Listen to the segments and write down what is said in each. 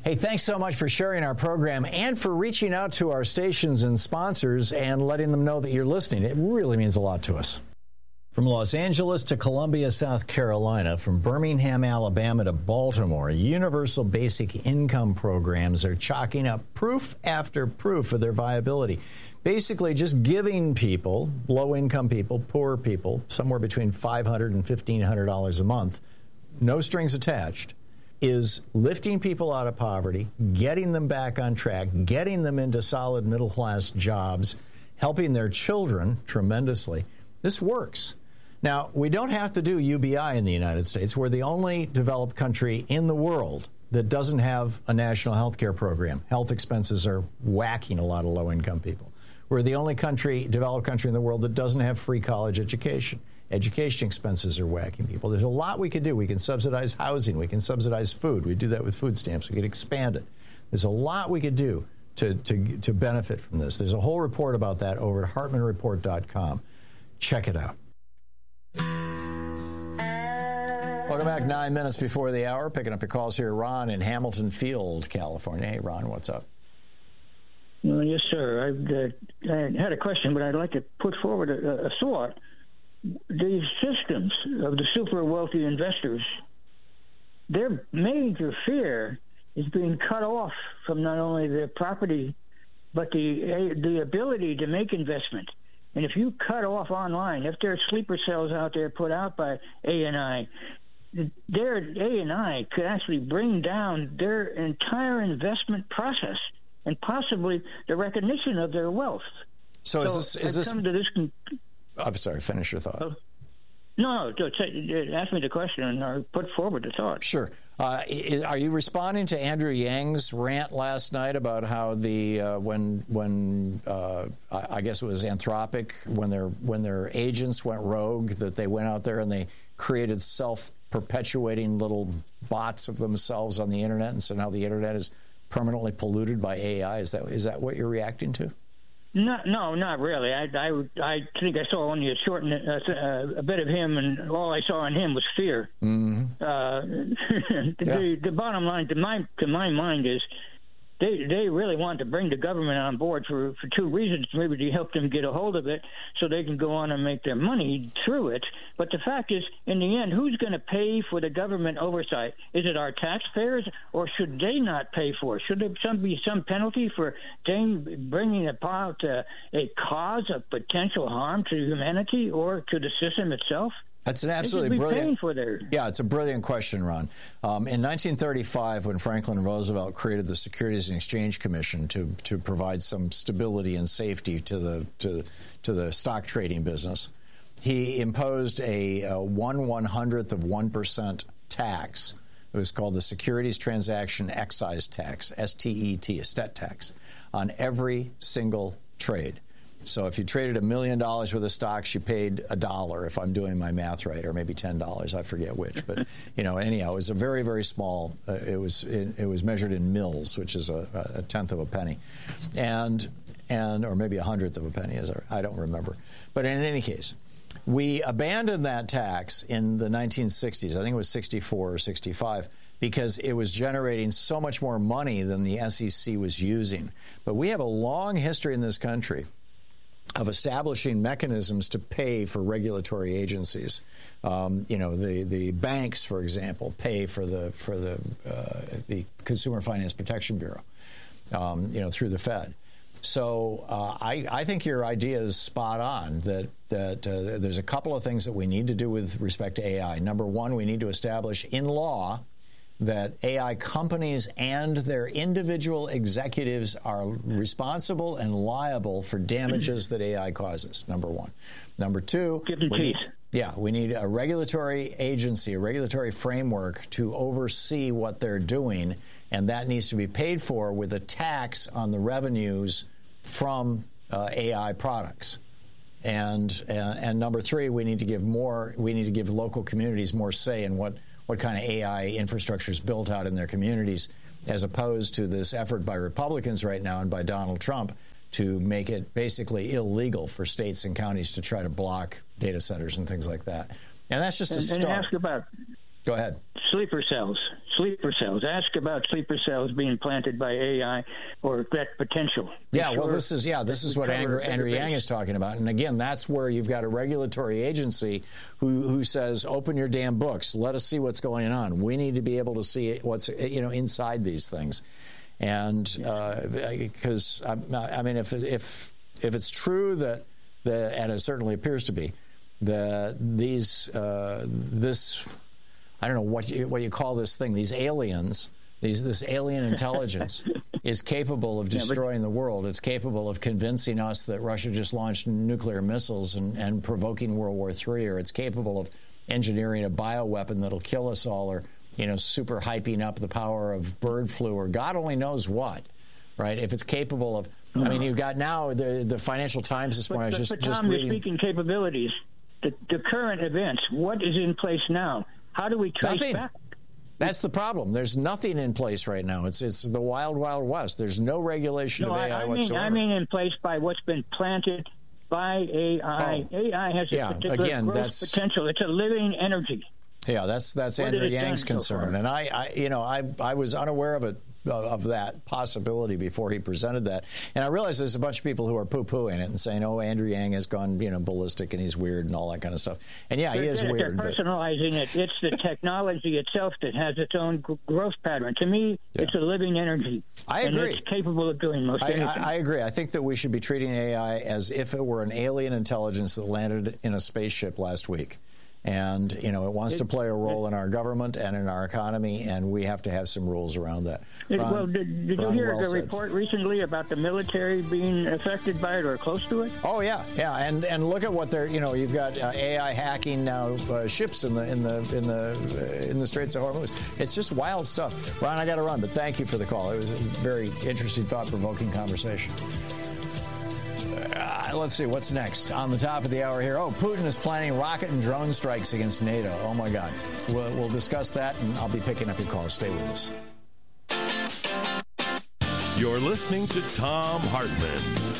Hey, thanks so much for sharing our program and for reaching out to our stations and sponsors and letting them know that you're listening. It really means a lot to us. From Los Angeles to Columbia, South Carolina, from Birmingham, Alabama to Baltimore, universal basic income programs are chalking up proof after proof of their viability. Basically, just giving people, low-income people, poor people, somewhere between $500 and $1,500 a month, no strings attached, is lifting people out of poverty, getting them back on track, getting them into solid middle-class jobs, helping their children tremendously. This works. Now, we don't have to do UBI in the United States. We're the only developed country in the world that doesn't have a national health care program. Health expenses are whacking a lot of low-income people. We're the only developed country in the world that doesn't have free college education. Education expenses are whacking people. There's a lot we could do. We can subsidize housing. We can subsidize food. We do that with food stamps. We could expand it. There's a lot we could do to benefit from this. There's a whole report about that over at HartmanReport.com. Check it out. Welcome back. 9 minutes before the hour. Picking up your calls here. Ron in Hamilton Field, California. Hey, Ron, what's up? Well, yes, sir. I had a question, but I'd like to put forward a thought. These systems of the super wealthy investors, their major fear is being cut off from not only their property, but the ability to make investment. And if you cut off online, if there are sleeper cells out there put out by ANI, their ANI could actually bring down their entire investment process and possibly the recognition of their wealth. So is this come to this I'm sorry, finish your thought. No, ask me the question or put forward the thought. Sure. Are you responding to Andrew Yang's rant last night about how the when I guess it was Anthropic, when their agents went rogue, that they went out there and they created self-perpetuating little bots of themselves on the internet, and so now the internet is permanently polluted by AI? Is that what you're reacting to? No, not really. I think I saw only a bit of him, and all I saw in him was fear. Mm-hmm. The bottom line, to my mind, is they really want to bring the government on board for two reasons. Maybe to help them get a hold of it so they can go on and make their money through it. But the fact is, in the end, who's going to pay for the government oversight? Is it our taxpayers, or should they not pay for it? Should there be some penalty for bringing about a cause of potential harm to humanity or to the system itself? That's an absolutely brilliant. Yeah, it's a brilliant question, Ron. In 1935, when Franklin Roosevelt created the Securities and Exchange Commission to provide some stability and safety to the stock trading business, he imposed a 1/100th of 1% tax. It was called the Securities Transaction Excise Tax, STET, a STET tax, on every single trade. So if you traded $1 million worth of stocks, you paid $1, if I'm doing my math right, or maybe $10. I forget which. But anyhow, it was a very, very small. It was measured in mils, which is a tenth of a penny, and or maybe 100th of a penny. I don't remember. But in any case, we abandoned that tax in the 1960s. I think it was 64 or 65. Because it was generating so much more money than the SEC was using. But we have a long history in this country of establishing mechanisms to pay for regulatory agencies. The banks, for example, pay for the Consumer Finance Protection Bureau, through the Fed. So I think your idea is spot on, that there's a couple of things that we need to do with respect to AI. Number one, we need to establish in law that AI companies and their individual executives are responsible and liable for damages that AI causes, number one. Number two, we need a regulatory agency, a regulatory framework to oversee what they're doing, and that needs to be paid for with a tax on the revenues from AI products. And number three, we need to give local communities more say in what kind of AI infrastructure is built out in their communities, as opposed to this effort by Republicans right now and by Donald Trump to make it basically illegal for states and counties to try to block data centers and things like that. And that's just a start. And ask about Go ahead. Sleeper cells. sleeper cells. Ask about sleeper cells being planted by AI or that potential. Yeah, well, this is what Andrew Yang is talking about. And again, that's where you've got a regulatory agency who says, open your damn books. Let us see what's going on. We need to be able to see what's inside these things. And because I mean, if it's true that and it certainly appears to be that this I don't know what you call this thing, these aliens, this alien intelligence is capable of destroying the world. It's capable of convincing us that Russia just launched nuclear missiles and provoking World War III, or it's capable of engineering a bioweapon that'll kill us all, or super hyping up the power of bird flu, or God only knows what, right? If it's capable of, I mean, you've got now the Financial Times this morning. But Tom, reading. Speaking capabilities, the current events, what is in place now? How do we trace back? That's the problem. There's nothing in place right now. It's the wild, wild west. There's no regulation of AI whatsoever. I mean in place by what's been planted by AI. AI has a particular growth potential. It's a living energy. Yeah, that's Andrew Yang's concern, and I was unaware of that possibility before he presented that, and I realize there's a bunch of people who are poo-pooing it and saying, "Oh, Andrew Yang has gone ballistic and he's weird and all that kind of stuff." And yeah, he is weird. They're personalizing it. It's the technology itself that has its own growth pattern. To me, it's a living energy. I agree. And it's capable of doing most anything. I agree. I think that we should be treating AI as if it were an alien intelligence that landed in a spaceship last week. And, it wants to play a role in our government and in our economy, and we have to have some rules around that. Did you hear the report recently about the military being affected by it or close to it? Oh, yeah. And look at what they're, you've got AI hacking now ships in the Straits of Hormuz. It's just wild stuff. Ron, I got to run, but thank you for the call. It was a very interesting, thought-provoking conversation. Let's see, what's next? On the top of the hour here, Putin is planning rocket and drone strikes against NATO. Oh, my God. We'll discuss that, and I'll be picking up your calls. Stay with us. You're listening to Thom Hartmann.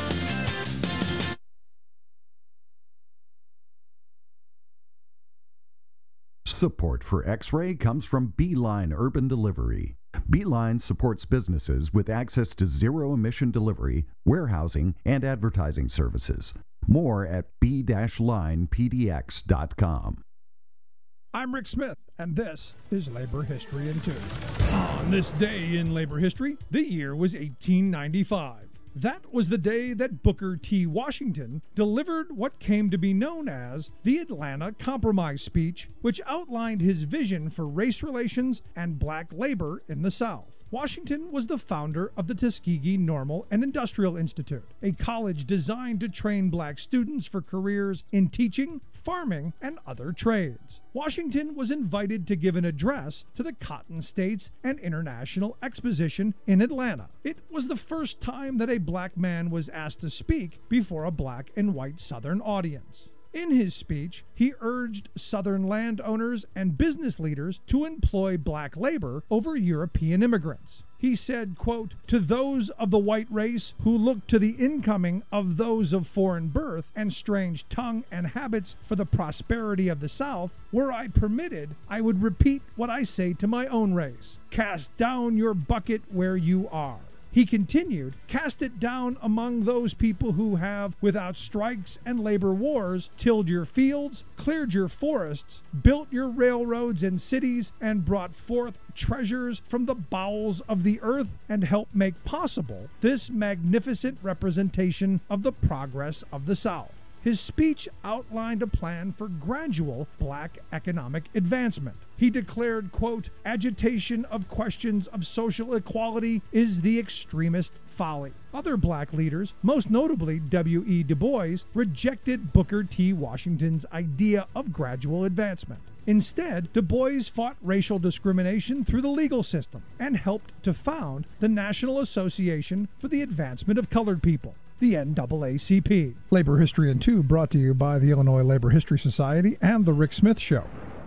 Support for X-Ray comes from Beeline Urban Delivery. Beeline supports businesses with access to zero-emission delivery, warehousing, and advertising services. More at b-linepdx.com. I'm Rick Smith, and this is Labor History in 2. On this day in labor history, the year was 1895. That was the day that Booker T. Washington delivered what came to be known as the Atlanta Compromise Speech, which outlined his vision for race relations and black labor in the South. Washington was the founder of the Tuskegee Normal and Industrial Institute, a college designed to train black students for careers in teaching, farming, and other trades. Washington was invited to give an address to the Cotton States and International Exposition in Atlanta. It was the first time that a black man was asked to speak before a black and white Southern audience. In his speech, he urged Southern landowners and business leaders to employ black labor over European immigrants. He said, quote, "To those of the white race who look to the incoming of those of foreign birth and strange tongue and habits for the prosperity of the South, were I permitted, I would repeat what I say to my own race. Cast down your bucket where you are." He continued, "Cast it down among those people who have, without strikes and labor wars, tilled your fields, cleared your forests, built your railroads and cities, and brought forth treasures from the bowels of the earth, and helped make possible this magnificent representation of the progress of the South." His speech outlined a plan for gradual black economic advancement. He declared, quote, "Agitation of questions of social equality is the extremist folly." Other black leaders, most notably W.E. Du Bois, rejected Booker T. Washington's idea of gradual advancement. Instead, Du Bois fought racial discrimination through the legal system and helped to found the National Association for the Advancement of Colored People, the NAACP. Labor History in 2 brought to you by the Illinois Labor History Society and The Rick Smith Show.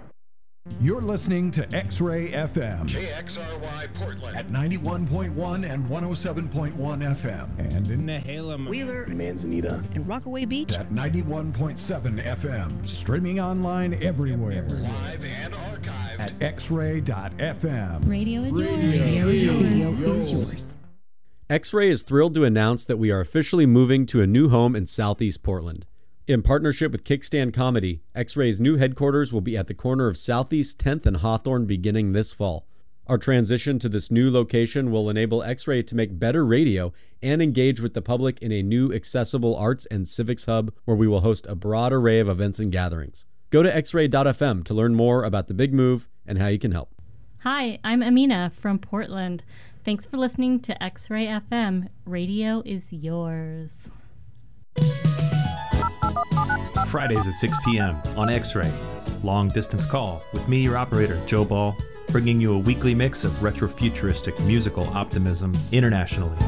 You're listening to X-Ray FM. KXRY Portland. At 91.1 and 107.1 FM. And in Nehalem, Wheeler, Manzanita, and Rockaway Beach. At 91.7 FM. Streaming online everywhere. Live and archived at xray.fm. Radio is yours. Radio is yours. X-Ray is thrilled to announce that we are officially moving to a new home in Southeast Portland. In partnership with Kickstand Comedy, X-Ray's new headquarters will be at the corner of Southeast 10th and Hawthorne beginning this fall. Our transition to this new location will enable X-Ray to make better radio and engage with the public in a new accessible arts and civics hub where we will host a broad array of events and gatherings. Go to xray.fm to learn more about the big move and how you can help. Hi, I'm Amina from Portland. Thanks for listening to X-Ray FM. Radio is yours. Fridays at 6 p.m. on X-Ray. Long Distance Call with me, your operator, Joe Ball, bringing you a weekly mix of retro-futuristic musical optimism internationally.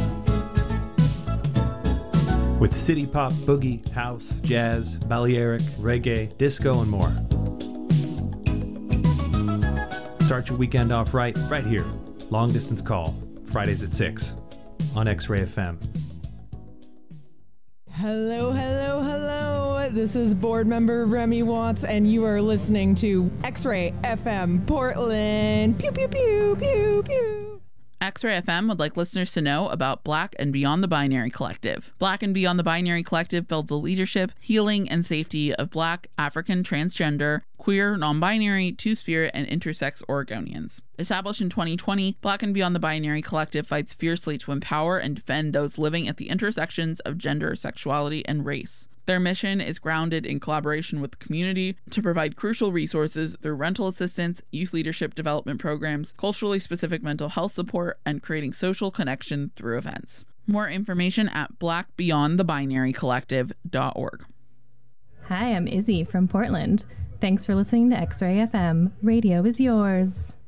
With city pop, boogie, house, jazz, Balearic, reggae, disco, and more. Start your weekend off right here. Long Distance Call, Fridays at 6 on X-Ray FM. Hello, hello, hello. This is board member Remy Watts, and you are listening to X-Ray FM Portland. Pew, pew, pew, pew, pew. X-Ray FM would like listeners to know about Black and Beyond the Binary Collective. Black and Beyond the Binary Collective builds the leadership, healing, and safety of Black, African, transgender, queer, non-binary, two-spirit, and intersex Oregonians. Established in 2020, Black and Beyond the Binary Collective fights fiercely to empower and defend those living at the intersections of gender, sexuality, and race. Their mission is grounded in collaboration with the community to provide crucial resources through rental assistance, youth leadership development programs, culturally specific mental health support, and creating social connection through events. More information at blackbeyondthebinarycollective.org. Hi, I'm Izzy from Portland. Thanks for listening to X-Ray FM. Radio is yours.